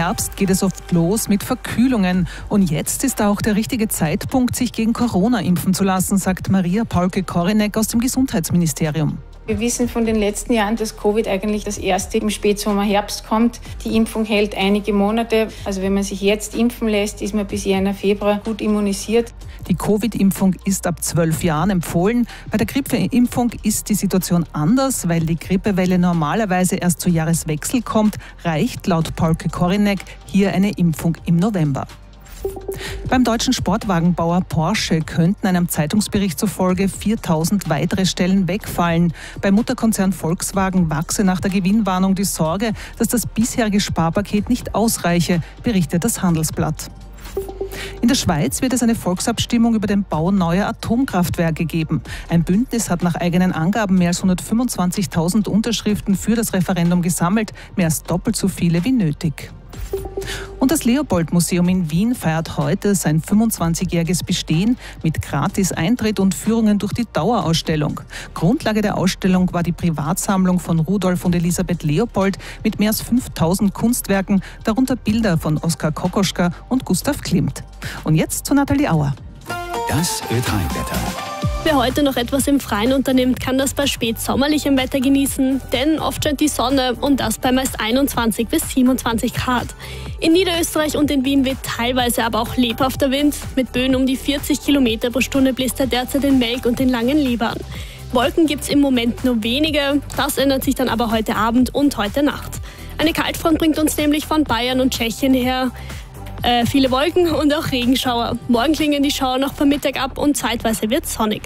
Herbst geht es oft los mit Verkühlungen. Und jetzt ist auch der richtige Zeitpunkt, sich gegen Corona impfen zu lassen, sagt Maria Paulke-Korinek aus dem Gesundheitsministerium. Wir wissen von den letzten Jahren, dass Covid eigentlich das erste im Spätsommer, Herbst kommt. Die Impfung hält einige Monate. Also wenn man sich jetzt impfen lässt, ist man bis Jänner, Februar gut immunisiert. Die Covid-Impfung ist ab 12 Jahren empfohlen. Bei der Grippeimpfung ist die Situation anders, weil die Grippewelle normalerweise erst zu Jahreswechsel kommt, reicht laut Paulke-Korinek hier eine Impfung im November. Beim deutschen Sportwagenbauer Porsche könnten einem Zeitungsbericht zufolge 4.000 weitere Stellen wegfallen. Beim Mutterkonzern Volkswagen wachse nach der Gewinnwarnung die Sorge, dass das bisherige Sparpaket nicht ausreiche, berichtet das Handelsblatt. In der Schweiz wird es eine Volksabstimmung über den Bau neuer Atomkraftwerke geben. Ein Bündnis hat nach eigenen Angaben mehr als 125.000 Unterschriften für das Referendum gesammelt, mehr als doppelt so viele wie nötig. Und das Leopold-Museum in Wien feiert heute sein 25-jähriges Bestehen mit Gratis-Eintritt und Führungen durch die Dauerausstellung. Grundlage der Ausstellung war die Privatsammlung von Rudolf und Elisabeth Leopold mit mehr als 5.000 Kunstwerken, darunter Bilder von Oskar Kokoschka und Gustav Klimt. Und jetzt zu Nathalie Auer. Das Ö3-Wetter. Wer heute noch etwas im Freien unternimmt, kann das bei spätsommerlichem Wetter genießen, denn oft scheint die Sonne und das bei meist 21 bis 27 Grad. In Niederösterreich und in Wien weht teilweise aber auch lebhafter Wind. Mit Böen um die 40 Kilometer pro Stunde bläst er derzeit in Melk und den Langen Libern. Wolken gibt es im Moment nur wenige, das ändert sich dann aber heute Abend und heute Nacht. Eine Kaltfront bringt uns nämlich von Bayern und Tschechien her viele Wolken und auch Regenschauer. Morgen klingen die Schauer noch beim Mittag ab und zeitweise wird es sonnig.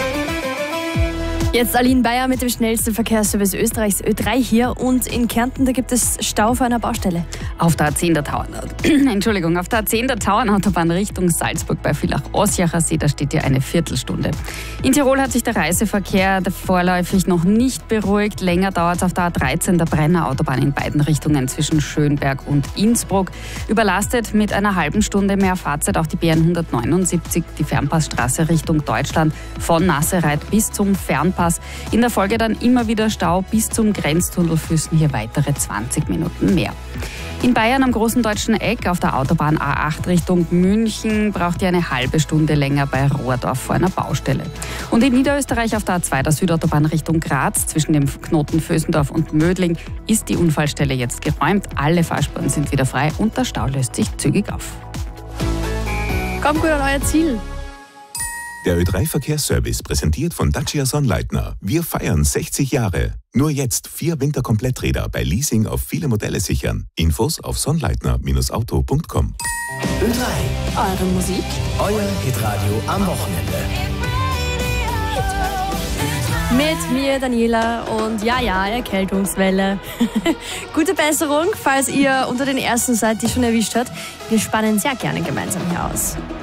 Jetzt Aline Bayer mit dem schnellsten Verkehrsservice Österreichs Ö3 hier und in Kärnten, da gibt es Stau vor einer Baustelle. Auf der A10 der Tauernautobahn Richtung Salzburg bei Villach-Ossiacher See, da steht hier eine Viertelstunde. In Tirol hat sich der Reiseverkehr vorläufig noch nicht beruhigt. Länger dauert es auf der A13 der Brenner-Autobahn in beiden Richtungen zwischen Schönberg und Innsbruck. Überlastet mit einer halben Stunde mehr Fahrzeit auch die BN 179, die Fernpassstraße Richtung Deutschland von Nassereit bis zum Fernpass. In der Folge dann immer wieder Stau bis zum Grenztunnel Füssen, hier weitere 20 Minuten mehr. In Bayern am Großen Deutschen Eck auf der Autobahn A8 Richtung München braucht ihr eine halbe Stunde länger bei Rohrdorf vor einer Baustelle. Und in Niederösterreich auf der A2 der Südautobahn Richtung Graz zwischen dem Knoten Vösendorf und Mödling ist die Unfallstelle jetzt geräumt. Alle Fahrspuren sind wieder frei und der Stau löst sich zügig auf. Kommt gut an euer Ziel. Der Ö3-Verkehrsservice präsentiert von Dacia Sonnleitner. Wir feiern 60 Jahre. Nur jetzt 4 Winterkompletträder bei Leasing auf viele Modelle sichern. Infos auf sonnleitner-auto.com. Ö3. Eure Musik. Euer Hitradio am Wochenende. Mit mir, Daniela, und ja, Erkältungswelle. Gute Besserung, falls ihr unter den ersten seid, die schon erwischt hat. Wir spannen sehr gerne gemeinsam hier aus.